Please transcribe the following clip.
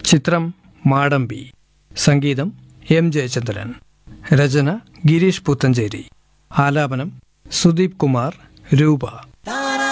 ചിത്രം മാടമ്പി. സംഗീതം എം ജയചന്ദ്രൻ. രചന ഗിരീഷ് പുത്തഞ്ചേരി. ആലാപനം സുദീപ് കുമാർ രൂപ.